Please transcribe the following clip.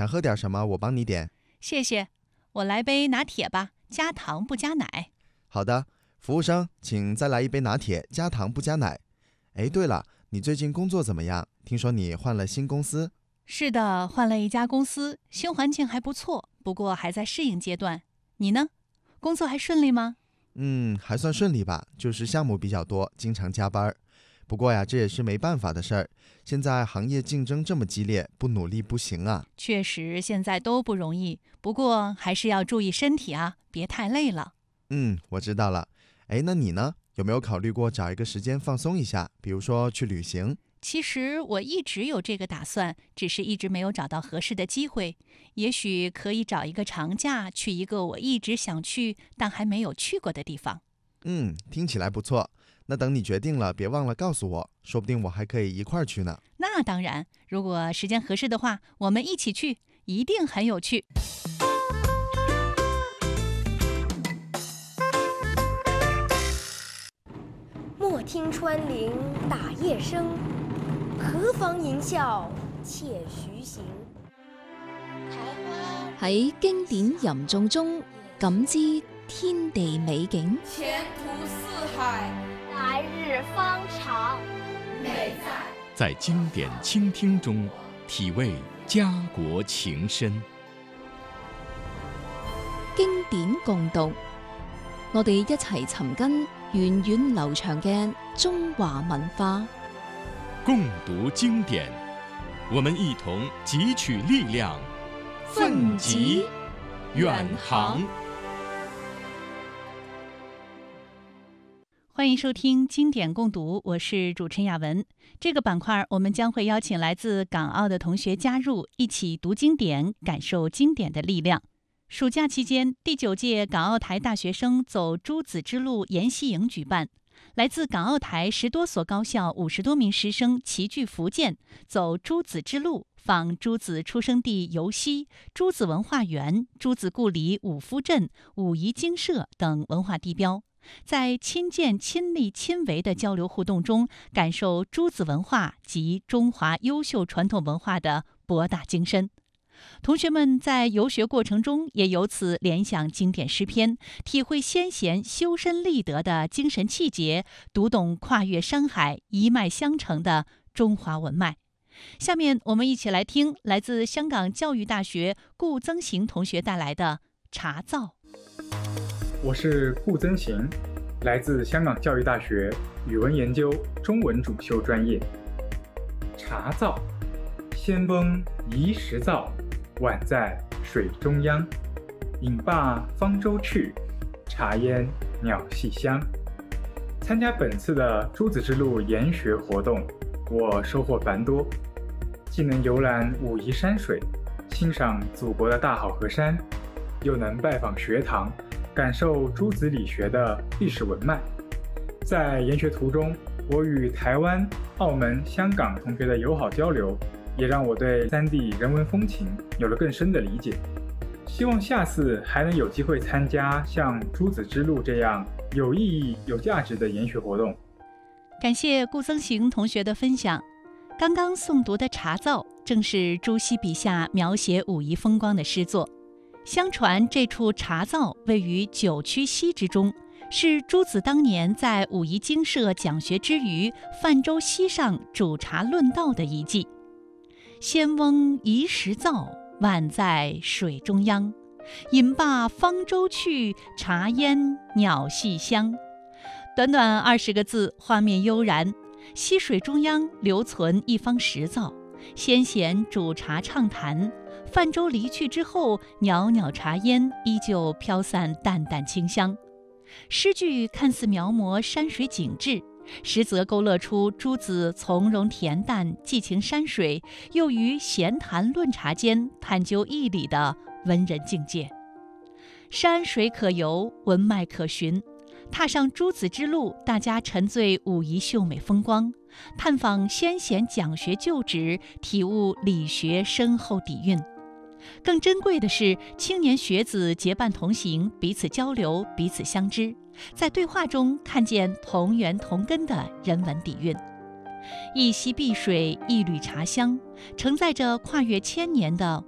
想喝点什么？我帮你点。 谢谢，我来杯拿铁吧，加糖不加奶。 好的，服务生，请再来一杯拿铁，加糖不加奶。哎，对了，你最近工作怎么样？听说你换了新公司。 是的，换了一家公司，新环境还不错，不过还在适应阶段。你呢？工作还顺利吗？ 还算顺利吧，就是项目比较多，经常加班。不过呀，这也是没办法的事儿。现在行业竞争这么激烈，不努力不行啊。 确实，现在都不容易，不过还是要注意身体啊，别太累了。 我知道了。哎，那你呢？有没有考虑过找一个时间放松一下，比如说去旅行？ 其实我一直有这个打算，只是一直没有找到合适的机会。也许可以找一个长假，去一个我一直想去但还没有去过的地方。 听起来不错。那等你决定了，别忘了告诉我，说不定我还可以一块儿去呢。 那当然，如果时间合适的话，我们一起去，一定很有趣。 莫听穿林打叶声，何妨吟啸且徐行。 喺經典吟誦中感知天地美景， 前途似海， 來日方長。 美在經典傾聽中體味家國情深。 經典共讀，我哋一齊尋根源遠流長嘅中華文化。 共讀經典，我們一同汲取力量，奮楫遠航。 歡迎收聽經典共讀，我是主持人雅文。這個板塊我們將會邀請來自港澳的同學加入，一起讀經典，感受經典的力量。暑假期間，第9屆港澳台大學生走朱子之路研習營舉辦，來自港澳台10多所高校50多名師生齊聚福建，走朱子之路，訪朱子出生地尤溪、朱子文化園、朱子故里五福鎮、武夷精舍等文化地標。在親見、親歷、親為的交流互動中，感受朱子文化及中華優秀傳統文化的博大精深。同學們在遊學過程中也由此聯想經典詩篇，體會先賢修身立德的精神氣節，讀懂跨越山海、一脈相承的中華文脈。下面我們一起來聽來自香港教育大學顧增行同學帶來的茶造。 我是顧增行，來自香港教育大學語文研究中文主修專業。茶造，先翁移石造，宛在水中央。飲罷方舟去，茶煙鳥戲香。參加本次的朱子之路研學活動，我收穫繁多，既能遊覽武夷山水，欣賞祖國的大好河山，又能拜訪學堂，感受朱子理學的歷史文脈。在研學途中，我與台灣、澳門、香港同學的友好交流，也讓我對三地人文風情有了更深的理解。希望下次還能有機會參加像朱子之路這樣有意義、有價值的研學活動。 感謝顧增行同學的分享。剛剛誦讀的《茶造》正是朱熹筆下描寫武夷風光的詩作。相傳這處茶造位於九曲溪之中，是朱子當年在武夷精舍講學之餘，泛舟溪上煮茶論道的遺跡。先翁移石造，宛在水中央。飲罷方舟去，茶煙鳥戲香。短短20個字，畫面悠然。溪水中央留存一方石造，先賢煮茶暢談。泛舟離去之後，裊裊茶煙依舊飄散淡淡清香。詩句看似描摹山水景致，實則勾勒出朱子從容恬淡、寄情山水，又於閒談論茶間探究義理的文人境界。山水可遊，文脈可尋。踏上朱子之路，大家沉醉武夷秀美風光，探訪先賢講學舊址，體悟理學深厚底蘊。更珍貴的是，青年學子結伴同行，彼此交流，彼此相知，在對話中看見同源同根的人文底蘊。一溪碧水，一縷茶香，承載着跨越千年的